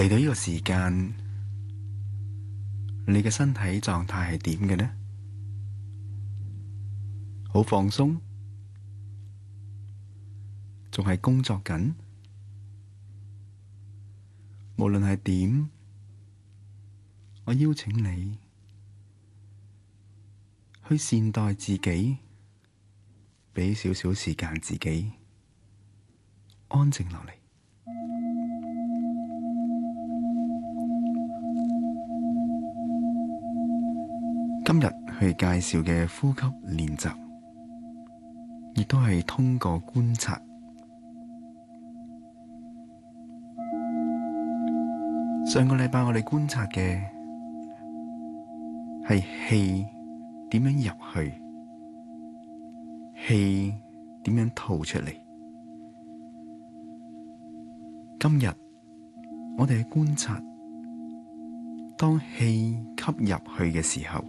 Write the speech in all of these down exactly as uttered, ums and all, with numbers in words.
嚟到呢個時間，你嘅身體狀態係點嘅呢？好放鬆，仲係工作緊？無論係點，我邀請你去善待自己，畀少少時間自己安靜落嚟。今日去介紹嘅呼吸練習，亦都係通過觀察。上個禮拜我哋觀察嘅係氣點樣入去，氣點樣吐出嚟。今日我哋去觀察，當氣吸入去嘅時候，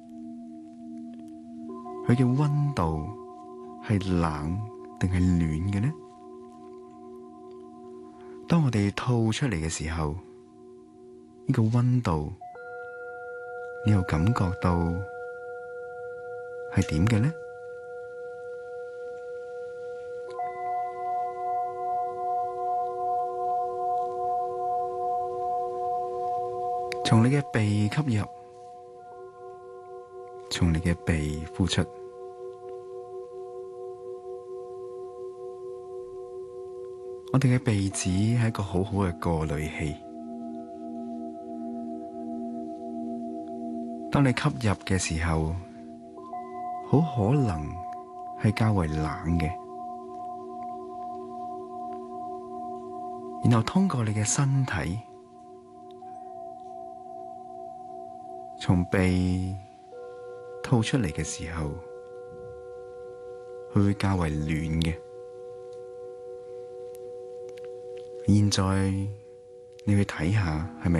佢嘅溫度係冷定係暖嘅呢？當我哋吐出嚟嘅時候，呢個溫度，你又感覺到係點嘅呢？從你嘅鼻吸入，從你嘅鼻呼出。我哋嘅鼻子係一個好好嘅過濾器。當你吸入嘅時候，好可能係較為冷嘅，然後通過你嘅身體，從鼻吐出嚟嘅時候，佢會較為暖嘅。現在你去睇下係咪